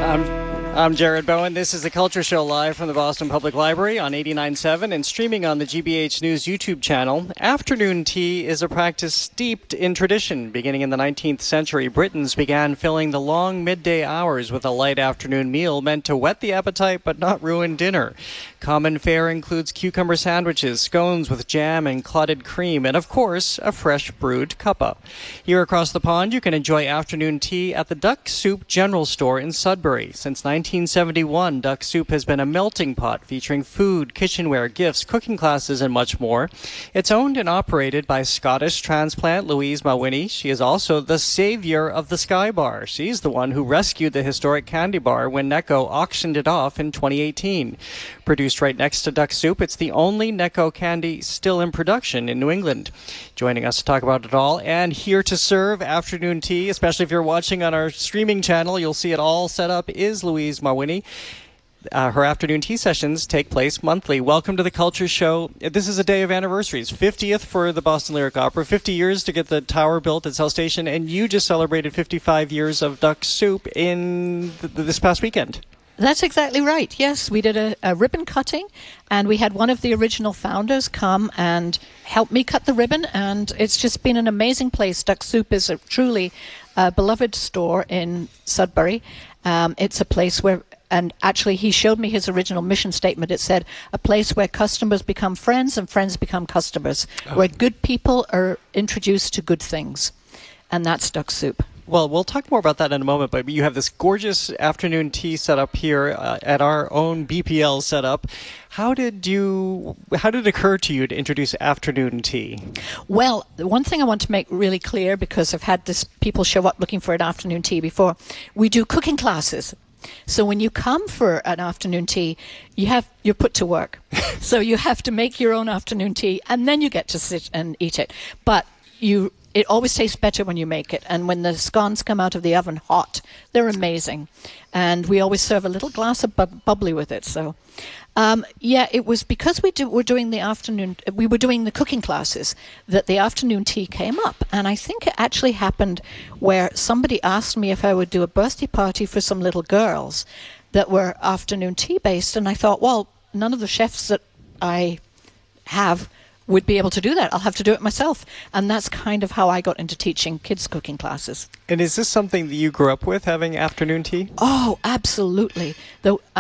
I'm Jared Bowen. This is the Culture Show live from the Boston Public Library on 89.7 and streaming on the GBH News YouTube channel. Afternoon tea is a practice steeped in tradition. Beginning in the 19th century, Britons began filling the long midday hours with a light afternoon meal meant to whet the appetite but not ruin dinner. Common fare includes cucumber sandwiches, scones with jam and clotted cream, and of course, a fresh brewed cuppa. Here across the pond, you can enjoy afternoon tea at the Duck Soup General Store in Sudbury. Since 1971, Duck Soup has been a melting pot featuring food, kitchenware, gifts, cooking classes, and much more. It's owned and operated by Scottish transplant Louise Mawhinney. She is also the savior of the Sky Bar. She's the one who rescued the historic candy bar when Necco auctioned it off in 2018. Produced right next to Duck Soup, it's the only Necco candy still in production in New England. Joining us to talk about it all and here to serve afternoon tea, especially if you're watching on our streaming channel, you'll see it all set up, is Louise Mawhinney. Her afternoon tea sessions take place monthly. Welcome to the Culture Show. This is a day of anniversaries. 50th for the Boston Lyric Opera, 50 years to get the tower built at South Station, and you just celebrated 55 years of Duck Soup in this past weekend. That's exactly right. Yes, we did a ribbon cutting, and we had one of the original founders come and help me cut the ribbon, and it's just been an amazing place. Duck Soup is a truly beloved store in Sudbury. It's a place where, and actually he showed me his original mission statement. It said, a place where customers become friends and friends become customers, where good people are introduced to good things, and that's Duck Soup. Well, we'll talk more about that in a moment, but you have this gorgeous afternoon tea set up here at our own BPL setup. How did it occur to you to introduce afternoon tea? Well, the one thing I want to make really clear, because I've had people show up looking for an afternoon tea before, we do cooking classes. So when you come for an afternoon tea, you're put to work. So you have to make your own afternoon tea, and then you get to sit and eat it. But it always tastes better when you make it. And when the scones come out of the oven hot, they're amazing. And we always serve a little glass of bubbly with it. So, it was because we were doing the cooking classes that the afternoon tea came up. And I think it actually happened where somebody asked me if I would do a birthday party for some little girls that were afternoon tea based. And I thought, well, none of the chefs that I have would be able to do that. I'll have to do it myself. And that's kind of how I got into teaching kids cooking classes. And is this something that you grew up with, having afternoon tea? Oh, absolutely. Though